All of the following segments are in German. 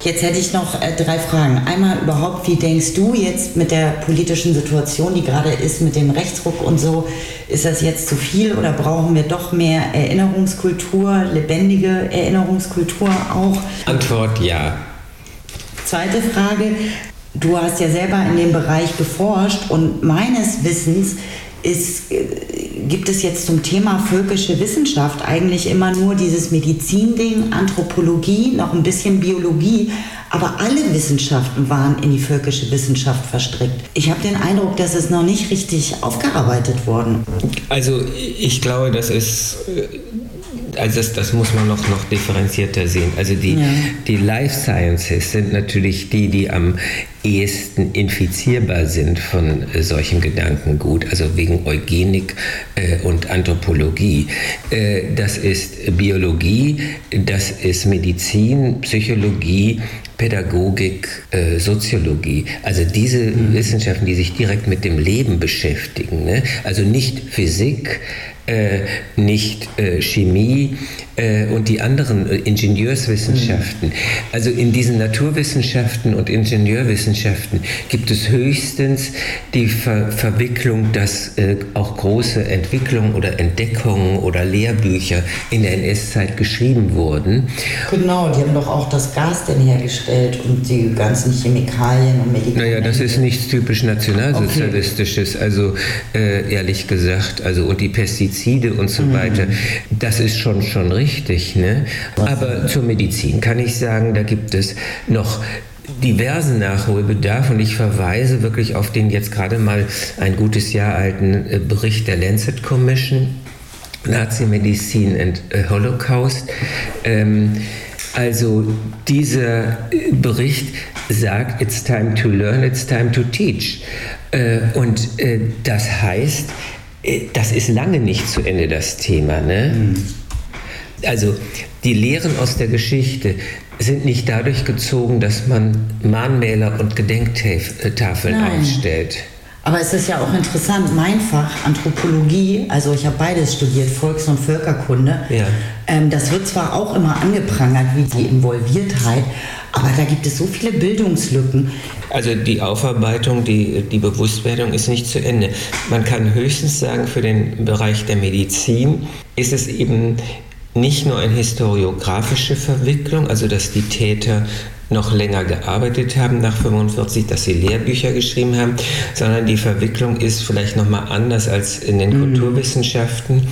Jetzt hätte ich noch 3 Fragen. Einmal überhaupt, wie denkst du jetzt mit der politischen Situation, die gerade ist, mit dem Rechtsruck und so, ist das jetzt zu viel oder brauchen wir doch mehr Erinnerungskultur, lebendige Erinnerungskultur auch? Antwort ja. Zweite Frage, du hast ja selber in dem Bereich geforscht und meines Wissens gibt es jetzt zum Thema völkische Wissenschaft eigentlich immer nur dieses Medizinding, Anthropologie, noch ein bisschen Biologie, aber alle Wissenschaften waren in die völkische Wissenschaft verstrickt. Ich habe den Eindruck, dass es noch nicht richtig aufgearbeitet worden. Also ich glaube, das muss man noch differenzierter sehen. Also die Life Sciences sind natürlich die am ehesten infizierbar sind von solchem Gedankengut, also wegen Eugenik und Anthropologie. Das ist Biologie, das ist Medizin, Psychologie, Pädagogik, Soziologie. Also diese Wissenschaften, die sich direkt mit dem Leben beschäftigen, ne? Also nicht Physik, nicht Chemie und die anderen Ingenieurswissenschaften. Also in diesen Naturwissenschaften und Ingenieurwissenschaften gibt es höchstens die Verwicklung, dass auch große Entwicklungen oder Entdeckungen oder Lehrbücher in der NS-Zeit geschrieben wurden. Genau, die haben doch auch das Gas denn hergestellt und die ganzen Chemikalien und Medikamente. Naja, das ist nichts typisch nationalsozialistisches, okay. Also ehrlich gesagt, also und die Pestizide und so weiter, das ist schon richtig, ne? Aber zur Medizin kann ich sagen, da gibt es noch diversen Nachholbedarf und ich verweise wirklich auf den jetzt gerade mal ein gutes Jahr alten Bericht der Lancet Commission, Nazi-Medizin and Holocaust. Also dieser Bericht sagt, it's time to learn, it's time to teach. Und das heißt, das ist lange nicht zu Ende, das Thema, ne? Also die Lehren aus der Geschichte sind nicht dadurch gezogen, dass man Mahnmäler und Gedenktafeln aufstellt. Aber es ist ja auch interessant, mein Fach, Anthropologie, also ich habe beides studiert, Volks- und Völkerkunde, das wird zwar auch immer angeprangert, wie die Involviertheit, aber da gibt es so viele Bildungslücken. Also die Aufarbeitung, die Bewusstwerdung ist nicht zu Ende. Man kann höchstens sagen, für den Bereich der Medizin ist es eben nicht nur eine historiografische Verwicklung, also dass die Täter noch länger gearbeitet haben nach 1945, dass sie Lehrbücher geschrieben haben, sondern die Verwicklung ist vielleicht nochmal anders als in den Kulturwissenschaften,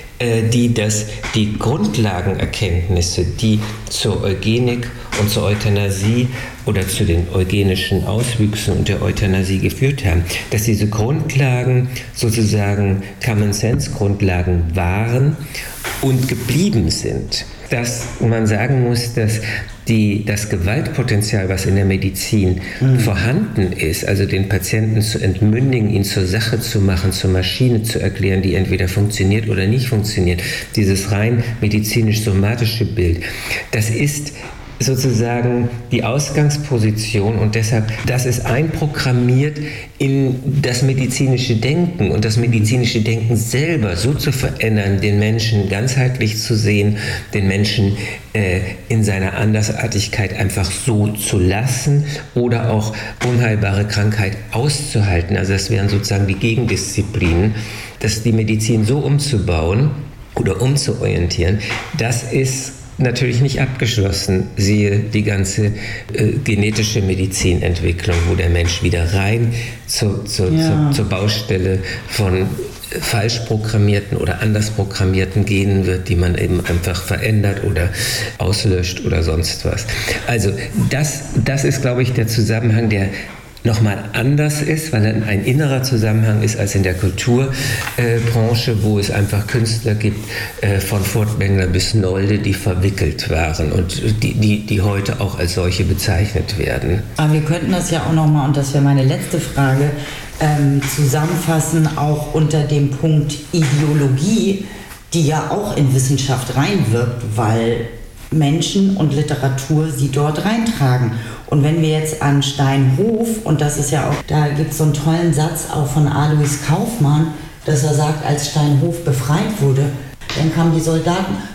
die Grundlagenerkenntnisse, die zur Eugenik und zur Euthanasie oder zu den eugenischen Auswüchsen und der Euthanasie geführt haben, dass diese Grundlagen sozusagen Common-Sense-Grundlagen waren und geblieben sind. Dass man sagen muss, dass das Gewaltpotenzial, was in der Medizin vorhanden ist, also den Patienten zu entmündigen, ihn zur Sache zu machen, zur Maschine zu erklären, die entweder funktioniert oder nicht funktioniert, dieses rein medizinisch-somatische Bild, das ist sozusagen die Ausgangsposition und deshalb, das ist einprogrammiert in das medizinische Denken und das medizinische Denken selber so zu verändern, den Menschen ganzheitlich zu sehen, den Menschen in seiner Andersartigkeit einfach so zu lassen oder auch unheilbare Krankheit auszuhalten. Also das wären sozusagen die Gegendisziplinen, dass die Medizin so umzubauen oder umzuorientieren, das ist natürlich nicht abgeschlossen. Siehe die genetische Medizinentwicklung, wo der Mensch wieder rein zur Baustelle von falsch programmierten oder anders programmierten Genen wird, die man eben einfach verändert oder auslöscht oder sonst was. Also das ist, glaube ich, der Zusammenhang, der nochmal anders ist, weil er ein innerer Zusammenhang ist als in der Kulturbranche, wo es einfach Künstler gibt, von Furtwängler bis Nolde, die verwickelt waren und die heute auch als solche bezeichnet werden. Aber wir könnten das ja auch nochmal, und das wäre meine letzte Frage, zusammenfassen, auch unter dem Punkt Ideologie, die ja auch in Wissenschaft reinwirkt, weil Menschen und Literatur sie dort reintragen. Und wenn wir jetzt an Steinhof, und das ist ja auch, da gibt es so einen tollen Satz auch von Alois Kaufmann, dass er sagt, als Steinhof befreit wurde, dann kamen die Soldaten, naja,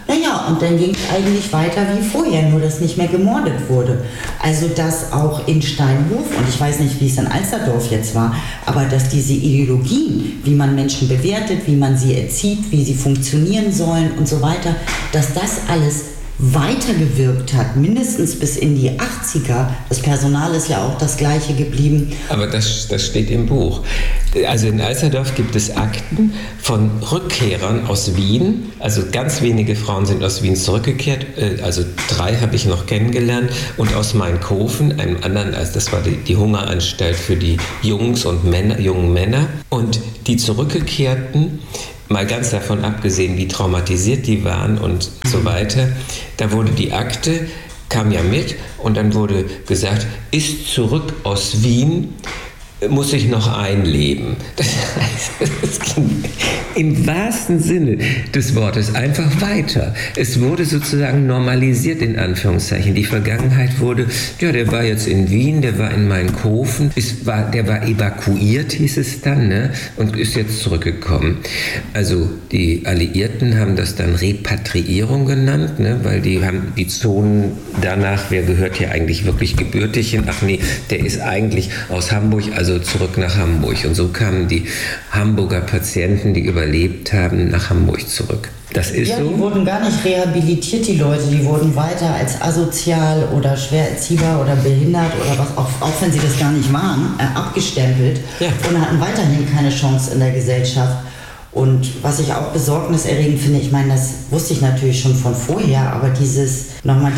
Ja, und dann ging es eigentlich weiter wie vorher, nur dass nicht mehr gemordet wurde. Also dass auch in Steinhof, und ich weiß nicht, wie es in Alsterdorf jetzt war, aber dass diese Ideologien, wie man Menschen bewertet, wie man sie erzieht, wie sie funktionieren sollen und so weiter, dass das alles weitergewirkt hat, mindestens bis in die 80er. Das Personal ist ja auch das gleiche geblieben. Aber das steht im Buch. Also in Alsterdorf gibt es Akten von Rückkehrern aus Wien. Also ganz wenige Frauen sind aus Wien zurückgekehrt. Also 3 habe ich noch kennengelernt. Und aus Mainkofen, einem anderen, also das war die Hungeranstalt für die Jungs und jungen Männer. Und die Zurückgekehrten, mal ganz davon abgesehen, wie traumatisiert die waren und so weiter, da wurde die Akte, kam ja mit und dann wurde gesagt, ist zurück aus Wien, muss sich noch einleben. Das heißt, es ging im wahrsten Sinne des Wortes einfach weiter. Es wurde sozusagen normalisiert, in Anführungszeichen. Die Vergangenheit wurde, ja, der war jetzt in Wien, der war in Mainkofen, der war evakuiert, hieß es dann, ne, und ist jetzt zurückgekommen. Also die Alliierten haben das dann Repatriierung genannt, ne, weil die haben die Zonen danach, wer gehört hier eigentlich wirklich gebürtig hin? Ach nee, der ist eigentlich aus Hamburg, also zurück nach Hamburg. Und so kamen die Hamburger Patienten, die überlebt haben, nach Hamburg zurück. Das ist ja, so. Die wurden gar nicht rehabilitiert, die Leute. Die wurden weiter als asozial oder schwer erziehbar oder behindert oder was, auch wenn sie das gar nicht waren, abgestempelt, ja, und hatten weiterhin keine Chance in der Gesellschaft. Und was ich auch besorgniserregend finde, ich meine, das wusste ich natürlich schon von vorher, aber dieses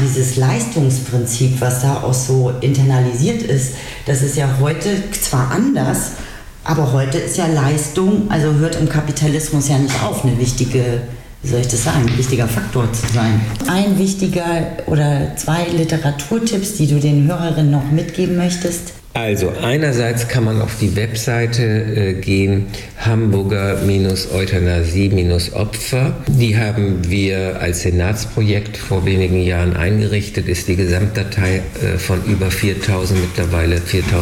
Leistungsprinzip, was da auch so internalisiert ist, das ist ja heute zwar anders, aber heute ist ja Leistung, also hört im Kapitalismus ja nicht auf, eine wichtige, wie soll ich das sagen, ein wichtiger Faktor zu sein. Ein wichtiger oder 2 Literaturtipps, die du den Hörerinnen noch mitgeben möchtest? Also einerseits kann man auf die Webseite gehen, Hamburger-Euthanasie-Opfer. Die haben wir als Senatsprojekt vor wenigen Jahren eingerichtet, ist die Gesamtdatei von über 4.000, mittlerweile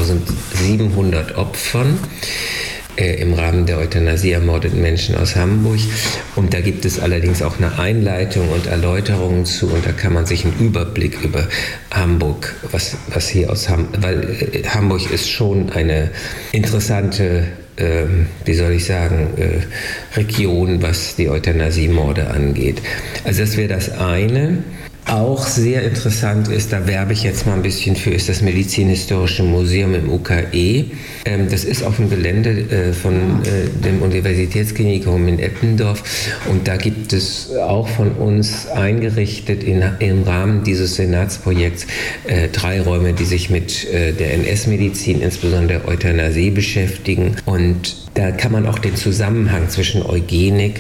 4.700 Opfern im Rahmen der Euthanasie ermordeten Menschen aus Hamburg. Und da gibt es allerdings auch eine Einleitung und Erläuterungen zu, und da kann man sich einen Überblick über Hamburg, was hier aus Hamburg, weil Hamburg ist schon eine interessante, wie soll ich sagen, Region, was die Euthanasiemorde angeht. Also das wäre das eine. Auch sehr interessant ist, da werbe ich jetzt mal ein bisschen für, ist das Medizinhistorische Museum im UKE. Das ist auf dem Gelände von dem Universitätsklinikum in Eppendorf, und da gibt es auch von uns eingerichtet im Rahmen dieses Senatsprojekts 3 Räume, die sich mit der NS-Medizin, insbesondere der Euthanasie, beschäftigen, und da kann man auch den Zusammenhang zwischen Eugenik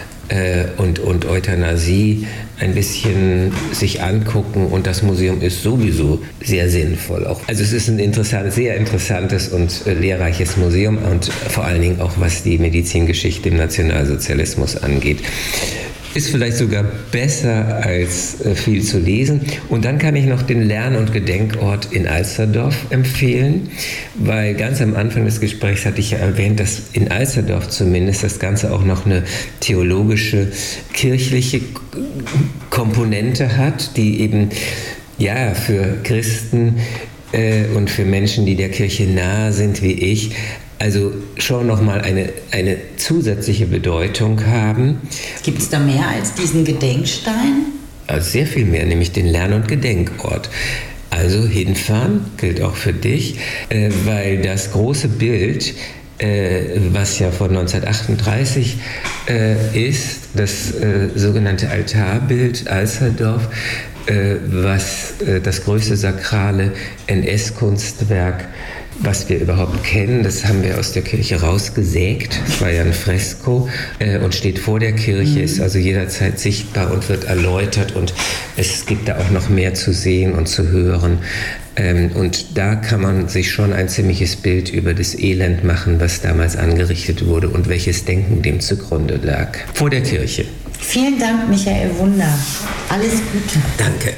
und Euthanasie ein bisschen sich angucken, und das Museum ist sowieso sehr sinnvoll. Also es ist ein sehr interessantes und lehrreiches Museum, und vor allen Dingen auch was die Medizingeschichte im Nationalsozialismus angeht. Ist vielleicht sogar besser als viel zu lesen. Und dann kann ich noch den Lern- und Gedenkort in Alsterdorf empfehlen, weil ganz am Anfang des Gesprächs hatte ich ja erwähnt, dass in Alsterdorf zumindest das Ganze auch noch eine theologische, kirchliche Komponente hat, die eben ja für Christen und für Menschen, die der Kirche nahe sind wie ich, also schon nochmal eine zusätzliche Bedeutung haben. Gibt es da mehr als diesen Gedenkstein? Also sehr viel mehr, nämlich den Lern- und Gedenkort. Also hinfahren gilt auch für dich, weil das große Bild, was ja von 1938 ist, das sogenannte Altarbild Alsterdorf, was das größte sakrale NS-Kunstwerk, was wir überhaupt kennen, das haben wir aus der Kirche rausgesägt. Es war ja ein Fresko und steht vor der Kirche, ist also jederzeit sichtbar und wird erläutert, und es gibt da auch noch mehr zu sehen und zu hören. Und da kann man sich schon ein ziemliches Bild über das Elend machen, was damals angerichtet wurde und welches Denken dem zugrunde lag. Vor der Kirche. Vielen Dank, Michael Wunder. Alles Gute. Danke.